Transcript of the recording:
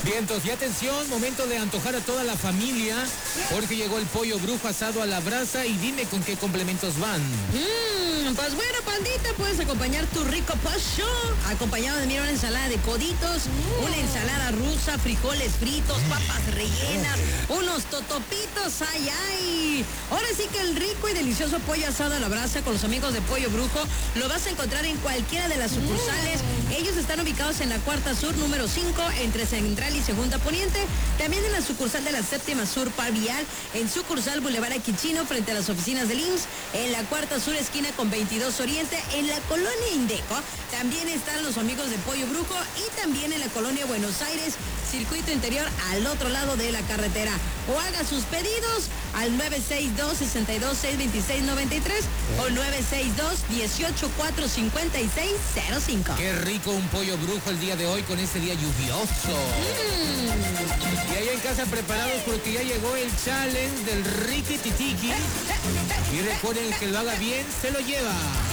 Vientos y atención, momento de antojar a toda la familia, porque llegó el pollo brujo asado a la brasa y dime con qué complementos van. Pues bueno, pandita, puedes acompañar tu rico pollo, acompañado de, mira, una ensalada de coditos, una ensalada rusa, frijoles fritos, papas rellenas, unos totopitos, ay. Ahora sí que el rico y delicioso pollo asado a la brasa con los amigos de Pollo Brujo lo vas a encontrar en cualquiera de las sucursales. Ellos están ubicados en la Cuarta Sur, número 5, entre Central y Segunda Poniente. También en la sucursal de la Séptima Sur, Par Vial, en sucursal Boulevard Aquichino, frente a las oficinas del IMSS, en la Cuarta Sur, esquina con 22 Oriente, en la Colonia Indeco. También están los amigos de Pollo Brujo y también en la Colonia Buenos Aires, circuito interior al otro lado de la carretera. O haga sus pedidos al 962-62-626-93 o 962-184-5605. Qué rico un pollo brujo el día de hoy con este día lluvioso. Y ahí en casa preparados porque ya llegó el challenge del Ricky Titiki. Y recuerden que lo haga bien, se lo lleva.